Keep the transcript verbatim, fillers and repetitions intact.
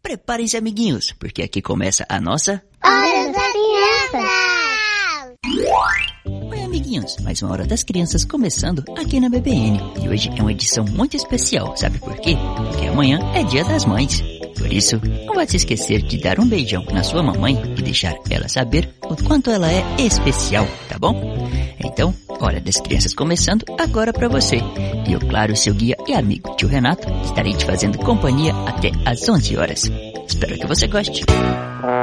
Preparem-se, amiguinhos, porque aqui começa a nossa... Hora das Crianças! Oi, amiguinhos, mais uma Hora das Crianças começando aqui na B B N. E hoje é uma edição muito especial, sabe por quê? Porque amanhã é Dia das Mães. Por isso, não vai se esquecer de dar um beijão na sua mamãe e deixar ela saber o quanto ela é especial, tá bom? Então, Hora das Crianças começando agora pra você. E eu, claro, seu guia e amigo tio Renato, estarei te fazendo companhia até às onze horas. Espero que você goste.